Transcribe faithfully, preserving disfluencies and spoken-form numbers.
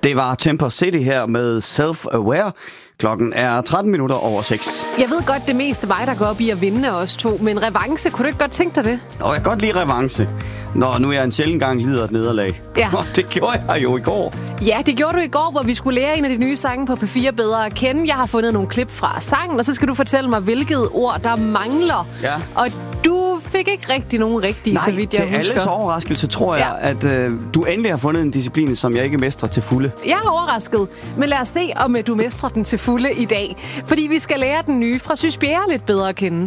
Det var Temper City her med Self-Aware. Klokken er tretten minutter over seks. Jeg ved godt, det meste mig, der går op i at vinde af os to, men revanche, kunne du ikke godt tænke dig det? Nå, jeg kan godt lide revanche. Nå, nu er jeg en sjældent gang lider et nederlag. Ja. Nå, det gjorde jeg jo i går. Ja, det gjorde du i går, hvor vi skulle lære en af de nye sange på P fire bedre at kende. Jeg har fundet nogle klip fra sangen, og så skal du fortælle mig, hvilket ord, der mangler. Ja. Og du fik ikke rigtig nogen rigtige, Nej, så vidt jeg til husker. alles overraskelse tror jeg, Ja. at øh, du endelig har fundet en disciplin, som jeg ikke mestrer til fulde. Jeg er overrasket, men lad os se, om du mestrer den til fulde i dag. Fordi vi skal lære den nye fra Sys Bjerre lidt bedre at kende.